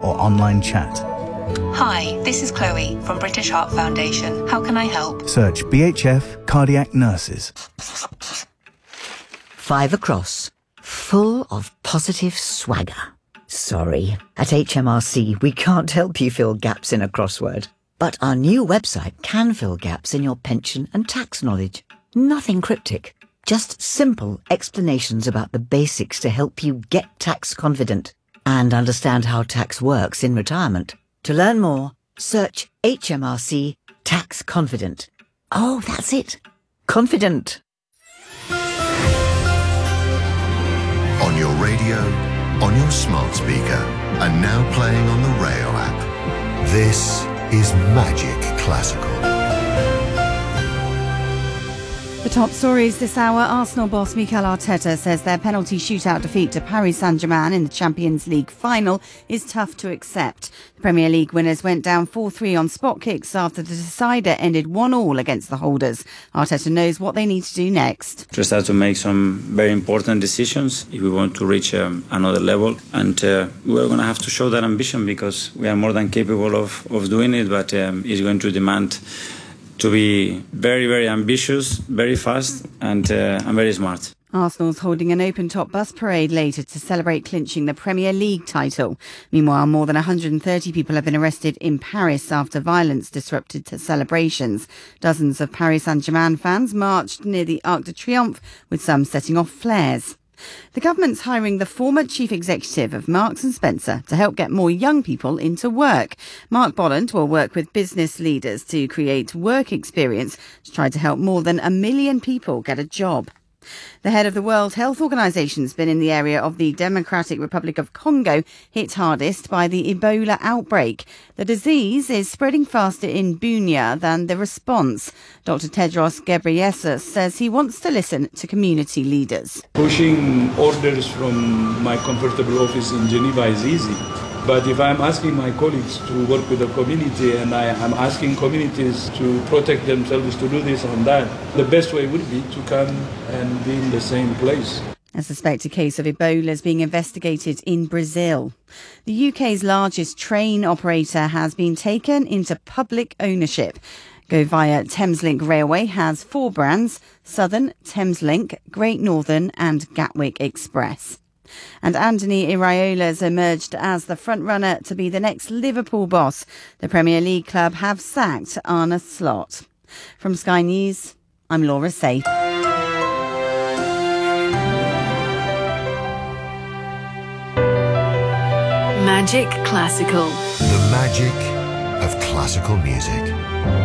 or online chat. Hi, this is Chloe from British Heart Foundation. How can I help? Search BHF Cardiac Nurses. 5 across, full of positive swagger. Sorry, at HMRC we can't help you fill gaps in a crossword. But our new website can fill gaps in your pension and tax knowledge. Nothing cryptic, just simple explanations about the basics to help you get tax confident and understand how tax works in retirement. To learn more, search HMRC Tax Confident. Oh, that's it. Confident. On your radio, on your smart speaker, and now playing on the Rayo app. This is Magic Classical. The top stories this hour. Arsenal boss Mikel Arteta says their penalty shootout defeat to Paris Saint-Germain in the Champions League final is tough to accept. The Premier League winners went down 4-3 on spot kicks after the decider ended 1-1 against the holders. Arteta knows what they need to do next. Just have to make some very important decisions if we want to reach another level. And we're going to have to show that ambition because we are more than capable of doing it, but it's going to demand to be very, very ambitious, very fast and very smart. Arsenal's holding an open-top bus parade later to celebrate clinching the Premier League title. Meanwhile, more than 130 people have been arrested in Paris after violence disrupted the celebrations. Dozens of Paris Saint-Germain fans marched near the Arc de Triomphe, with some setting off flares. The government's hiring the former chief executive of Marks & Spencer to help get more young people into work. Mark Bolland will work with business leaders to create work experience to try to help more than 1 million people get a job. The head of the World Health Organization has been in the area of the Democratic Republic of Congo, hit hardest by the Ebola outbreak. The disease is spreading faster in Bunia than the response. Dr. Tedros Ghebreyesus says he wants to listen to community leaders. Pushing orders from my comfortable office in Geneva is easy. But if I'm asking my colleagues to work with the community and I am asking communities to protect themselves, to do this and that, the best way would be to come and be in the same place. A suspected case of Ebola is being investigated in Brazil. The UK's largest train operator has been taken into public ownership. Go Via Thameslink Railway has 4 brands: Southern, Thameslink, Great Northern and Gatwick Express. And Anthony Iraola's emerged as the front-runner to be the next Liverpool boss. The Premier League club have sacked Arne Slot. From Sky News, I'm Laura Safe. Magic Classical. The magic of classical music.